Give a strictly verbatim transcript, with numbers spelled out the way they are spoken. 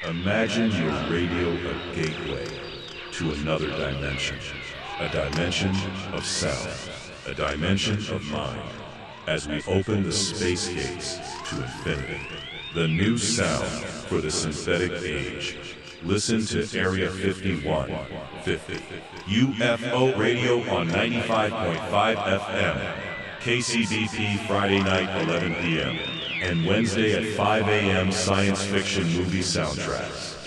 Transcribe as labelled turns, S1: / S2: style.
S1: Imagine your radio a gateway to another dimension, a dimension of sound, a dimension of mind, as we open the space gates to infinity. The new sound for the synthetic age. Listen to Area fifty-one fifty. U F O Radio on ninety-five point five F M. K C B P Friday night eleven p m and Wednesday at five a m science fiction movie soundtracks.